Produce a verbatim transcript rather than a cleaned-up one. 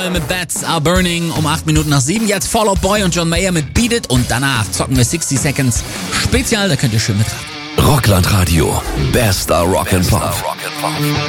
Future mit Bats Are Burning um acht Minuten nach sieben. Jetzt Fall Out Boy und John Mayer mit Beat It und danach zocken wir sixty Seconds Spezial, da könnt ihr schön mitraten. Rockland Radio, bester Rock'n'Pop.